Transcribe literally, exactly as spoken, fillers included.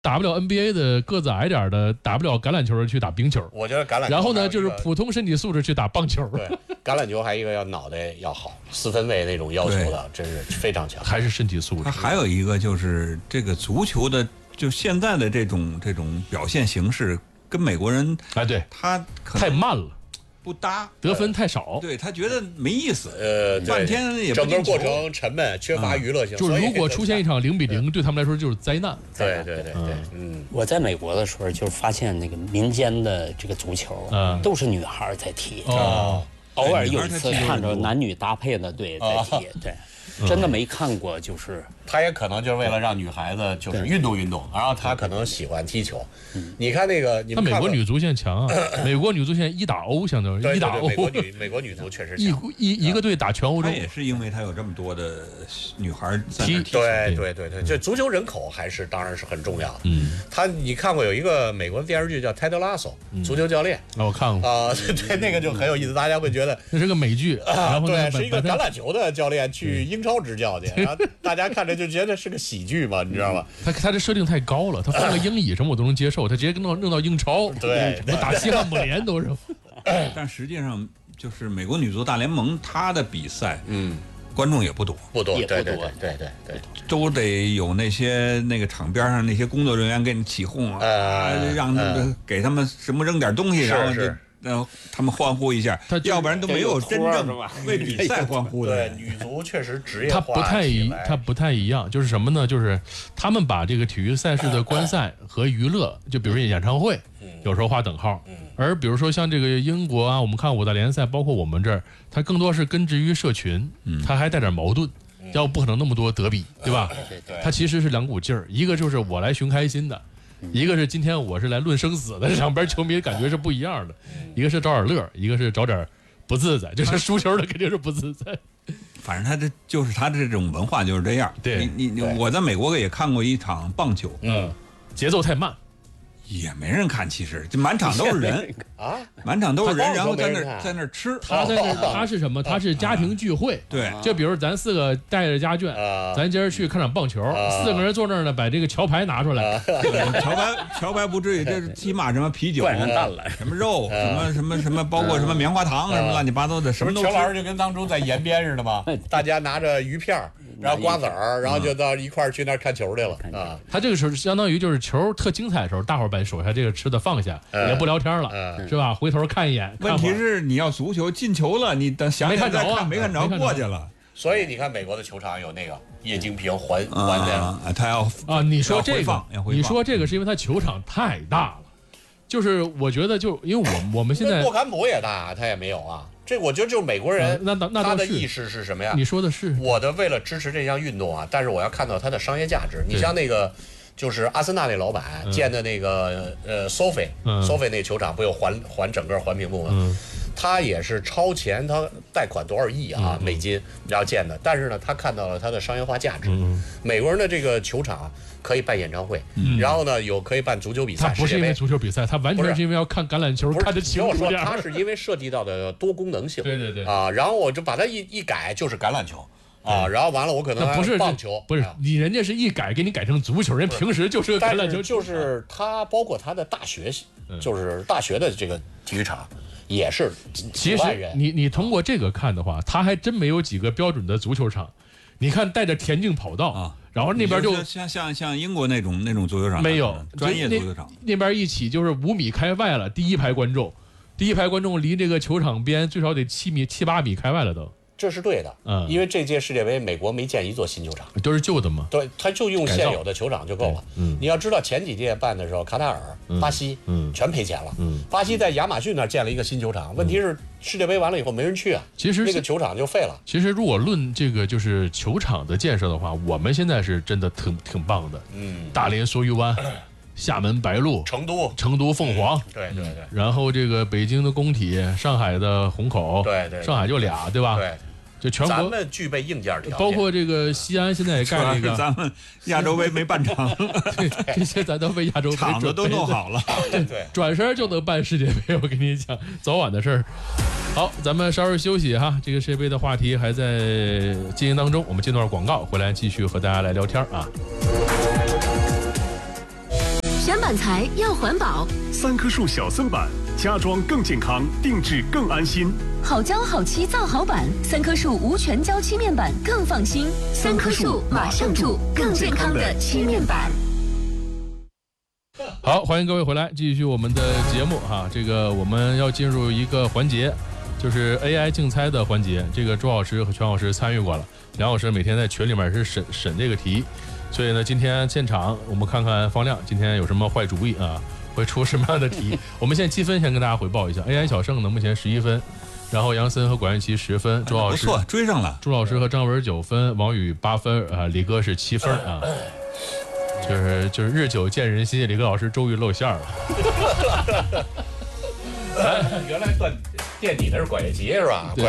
打不了 N B A 的个子矮点的，打不了橄榄球的去打冰球。 我觉得橄榄球。 然后呢，就是普通身体素质去打棒球。 对，橄榄球还一个要脑袋要好，四分卫那种要求的，真是非常强。 还是身体素质。 它还有一个就是这个足球的，就现在的这种这种表现形式，跟美国人哎，对， 他太慢了。 不搭， 得分太少， 对他觉得没意思， 呃， 半天也不整个过程沉闷，缺乏娱乐性。 就是如果出现一场零比零，对他们来说就是灾难。 对对对对，嗯， 我在美国的时候，就是发现那个民间的这个足球，嗯，都是女孩在踢， 哦， 偶尔有一次看着男女搭配的队在踢，对。真的没看过，就是他也可能就是为了让女孩子就是运动运动，然后他可能喜欢踢球。你看那个，你看美国女足现在强啊，美国女足现在一打欧，相当于一打欧。 美国女美国女足确实一一一个队打全欧洲。 也是因为他有这么多的女孩踢， 对对对对，这足球人口还是当然是很重要的。嗯，他你看过有一个美国的电视剧叫《泰德拉索》，足球教练。 我看过啊，对，那个就很有意思，大家会觉得那是个美剧，然后对，是一个橄榄球的教练去英超执教去，然后大家看着就觉得是个喜剧嘛，你知道吗？ 他他这设定太高了，他放个英乙什么我都能接受，他直接弄弄到英超， 对， 什么打西汉姆联都是。 但实际上，就是美国女足大联盟，她的比赛，嗯，观众也不多， 不多， 也不多， 对对对对， 都得有那些那个场边上那些工作人员给你起哄啊，让他们给他们什么扔点东西，然后就。然后他们欢呼一下，要不然都没有真正为比赛欢呼的。 对，女足确实职业化，它不太一，它不太一样，就是什么呢？就是他们把这个体育赛事的观赛和娱乐，就比如说演唱会，有时候划等号。而比如说像这个英国啊，我们看五大联赛，包括我们这儿，它更多是根植于社群，它还带点矛盾。要不可能那么多德比，对吧？它其实是两股劲儿，一个就是我来寻开心的。一个是今天我是来论生死的，两边球迷感觉是不一样的，一个是找点乐，一个是找点不自在，就是输球的肯定是不自在。 反正他这就是他这种文化就是这样。 对， 你你我在美国也看过一场棒球， 嗯，节奏太慢， 也没人看，其实就满场都是人啊，满场都是人，然后在那在那吃。 他在那他是什么？他是家庭聚会。 对， 就比如咱四个带着家眷，咱今儿去看场棒球，四个人坐那儿呢，把这个桥牌拿出来。 桥牌桥牌不至于，这起码什么啤酒、什么肉、什么什么什么，包括什么棉花糖什么乱七八糟的，什么都。 全玩就跟当初在延边似的嘛，大家拿着鱼片然后瓜子儿，然后就到一块儿去那儿看球去了啊。 他这个时候相当于就是球特精彩的时候，大伙儿把手下这个吃的放下，也不聊天了，是吧？回头看一眼。 问题是你要足球进球了，你等想没看着啊， 没看着过去了。 所以你看美国的球场有那个液晶屏环环的， 他要啊，你说这个，你说这个是因为他球场太大了，就是我觉得就因为我我们现在莫坎普也大，他也没有啊。这我觉得就是美国人， 那那他的意识是什么呀？ 你说的是我的为了支持这项运动啊，但是我要看到它的商业价值。你像那个。就是阿森纳那老板建的那个呃 Sophie Sophie 那球场不有环环整个环屏幕吗？他也是超前，他贷款多少亿啊美金然后建的，但是呢，他看到了它的商业化价值。美国人的这个球场可以办演唱会，然后呢有可以办足球比赛。 他不是因为足球比赛，他完全是因为要看橄榄球，看得清楚点。 他是因为涉及到的多功能性。 对对对啊，然后我就把它一一改，就是橄榄球。啊，然后完了，我可能不是棒球， 不是你人家是一改给你改成足球，人平时就是个橄榄球， 就是他包括他的大学，就是大学的这个体育场也是。 其实你你通过这个看的话，他还真没有几个标准的足球场。你看带着田径跑道啊，然后那边就像像像英国那种那种足球场没有专业足球场， 那边一起就是五米开外了，第一排观众，第一排观众离这个球场边最少得七米七八米开外了都。 这是对的，嗯，因为这届世界杯美国没建一座新球场， 都是旧的嘛， 对，他就用现有的球场就够了。嗯，你要知道前几届办的时候，卡塔尔、巴西，嗯，全赔钱了。嗯，巴西在亚马逊那儿建了一个新球场，问题是世界杯完了以后没人去啊， 其实那个球场就废了。 其实如果论这个就是球场的建设的话，我们现在是真的挺挺棒的。嗯，大连梭鱼湾。厦门白鹿， 成都成都凤凰， 对对对， 然后这个北京的工体，上海的虹口， 对对， 上海就俩，对吧？ 对， 就全国咱们具备硬件条件， 包括这个西安现在也盖了一个， 咱们亚洲杯没办成， 对，这些咱都为亚洲杯场子都弄好了， 对， 转身就能办世界杯，我跟你讲，早晚的事儿。好，咱们稍事休息哈，这个世界杯的话题还在进行当中，我们进段广告，回来继续和大家来聊天啊。 选板材要环保， 三棵树小色板，家装更健康，定制更安心。 好胶好漆造好板，三棵树无全胶漆面板更放心。三棵树马上住，更健康的漆面板。 好，欢迎各位回来，继续我们的节目哈。这个我们要进入一个环节，就是 A I 竞猜的环节。这个周老师和全老师参与过了，梁老师每天在群里面是审审这个题，所以呢，今天现场我们看看方亮今天有什么坏主意啊，会出什么样的题？我们现在积分先跟大家汇报一下 ，A I 小胜呢目前十一分，然后杨森和管乐琪十分，周老师不错，追上了。 朱老师和张文九分，王宇八分啊，李哥是七分啊。就是就是日久见人心，李哥老师终于露馅了。 原来断垫底的是管乐琪是吧？